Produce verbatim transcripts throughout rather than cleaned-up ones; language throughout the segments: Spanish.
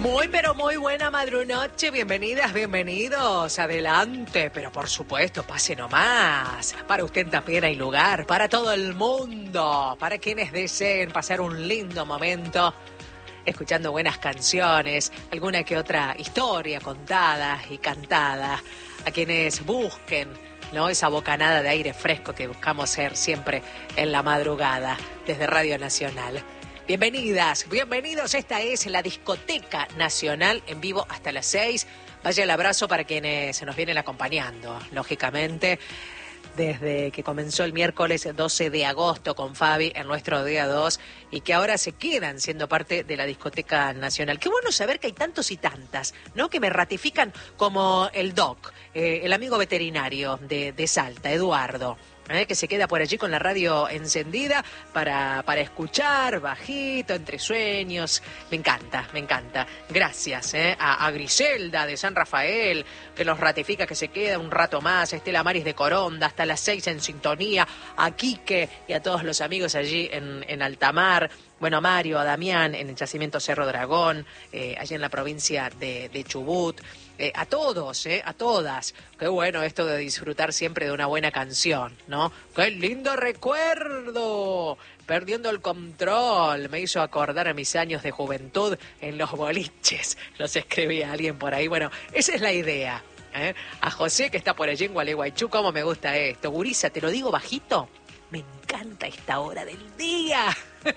Muy, pero muy buena madrunoche. Bienvenidas, bienvenidos. Adelante, pero por supuesto, pase nomás. Para usted también hay lugar, para todo el mundo, para quienes deseen pasar un lindo momento escuchando buenas canciones, alguna que otra historia contada y cantada, a quienes busquen, ¿no?, esa bocanada de aire fresco que buscamos ser siempre en la madrugada desde Radio Nacional. Bienvenidas, bienvenidos. Esta es la Discoteca Nacional en vivo hasta las seis. Vaya el abrazo para quienes se nos vienen acompañando, lógicamente, desde que comenzó el miércoles doce de agosto con Fabi en nuestro día dos y que ahora se quedan siendo parte de la Discoteca Nacional. Qué bueno saber que hay tantos y tantas, ¿no?, que me ratifican, como el Doc, eh, el amigo veterinario de, de Salta, Eduardo. ¿Eh? Que se queda por allí con la radio encendida para, para escuchar bajito, entre sueños. Me encanta, me encanta. Gracias ¿eh? a, a Griselda de San Rafael, que nos ratifica que se queda un rato más. A Estela Maris de Coronda, hasta las seis en sintonía. A Quique y a todos los amigos allí en, en Altamar. Bueno, a Mario, a Damián en el yacimiento Cerro Dragón, eh, allí en la provincia de, de Chubut. Eh, a todos, eh, a todas. Qué bueno esto de disfrutar siempre de una buena canción, ¿no? ¡Qué lindo recuerdo! Perdiendo el control. Me hizo acordar a mis años de juventud en los boliches. Los escribía alguien por ahí. Bueno, esa es la idea. ¿eh? A José, que está por allí en Gualeguaychú, cómo me gusta esto. Gurisa, te lo digo bajito. Me encanta esta hora del día.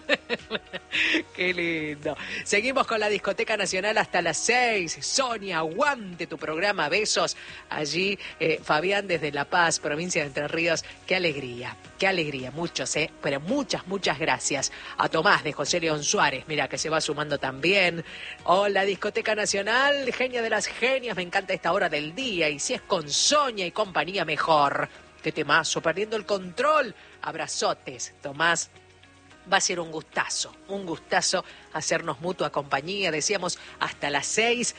Qué lindo. Seguimos con la Discoteca Nacional hasta las seis. Sonia, aguante tu programa. Besos. Allí, eh, Fabián desde La Paz, provincia de Entre Ríos. Qué alegría, qué alegría. Muchos, ¿eh? Pero muchas, muchas gracias. A Tomás de José León Suárez, mira, que se va sumando también. Hola, Discoteca Nacional, genia de las genias. Me encanta esta hora del día. Y si es con Sonia y compañía, mejor. Qué temazo, perdiendo el control. Abrazotes, Tomás. Va a ser un gustazo, un gustazo hacernos mutua compañía, decíamos, hasta las seis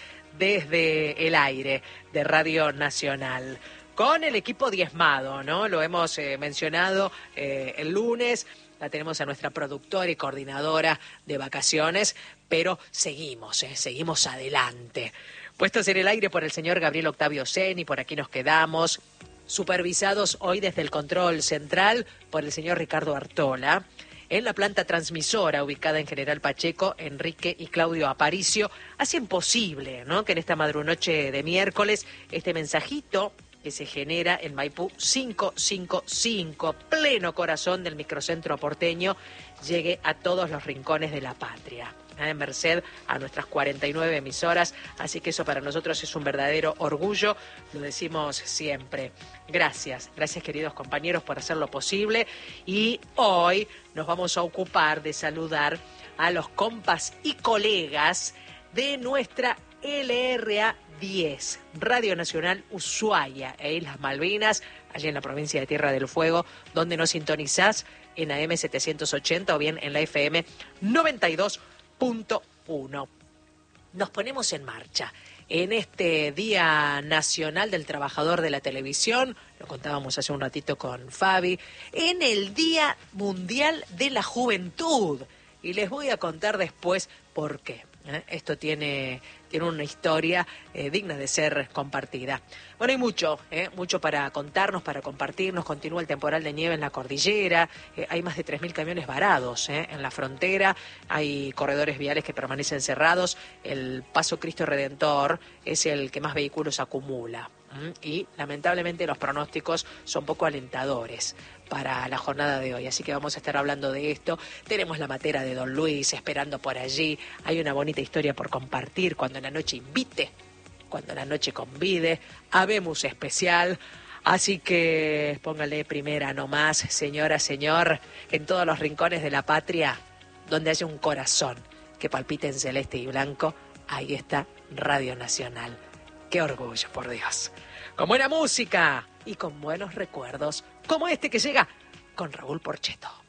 desde el aire de Radio Nacional. Con el equipo diezmado, ¿no? Lo hemos eh, mencionado eh, el lunes, la tenemos a nuestra productora y coordinadora de vacaciones, pero seguimos, eh, seguimos adelante. Puestos en el aire por el señor Gabriel Octavio Seni, por aquí nos quedamos, supervisados hoy desde el control central por el señor Ricardo Artola. En la planta transmisora ubicada en General Pacheco, Enrique y Claudio Aparicio hacen posible, ¿no?, que en esta madrunoche de miércoles este mensajito que se genera en Maipú quinientos cincuenta y cinco, pleno corazón del microcentro porteño, llegue a todos los rincones de la patria. En merced a nuestras cuarenta y nueve emisoras, así que eso para nosotros es un verdadero orgullo, lo decimos siempre. Gracias, gracias queridos compañeros por hacerlo posible, y hoy nos vamos a ocupar de saludar a los compas y colegas de nuestra L R A diez, Radio Nacional Ushuaia e Islas Malvinas, allí en la provincia de Tierra del Fuego, donde nos sintonizás en A M setecientos ochenta o bien en la F M noventa y dos punto uno. Nos ponemos en marcha en este Día Nacional del Trabajador de la Televisión, lo contábamos hace un ratito con Fabi, en el Día Mundial de la Juventud. Y les voy a contar después por qué. ¿eh? Esto tiene, tiene una historia eh, digna de ser compartida. Bueno, hay mucho, ¿eh? mucho para contarnos, para compartirnos. Continúa el temporal de nieve en la cordillera. Eh, hay más de tres mil camiones varados ¿eh? en la frontera. Hay corredores viales que permanecen cerrados. El Paso Cristo Redentor es el que más vehículos acumula. ¿eh? Y lamentablemente los pronósticos son poco alentadores para la jornada de hoy, así que vamos a estar hablando de esto. Tenemos la matera de Don Luis esperando por allí, hay una bonita historia por compartir, cuando la noche invite, cuando la noche convide, habemos especial, así que póngale primera nomás, señora, señor, en todos los rincones de la patria, donde haya un corazón que palpite en celeste y blanco, ahí está Radio Nacional. ¡Qué orgullo, por Dios! Con buena música y con buenos recuerdos, como este que llega con Raúl Porcheto.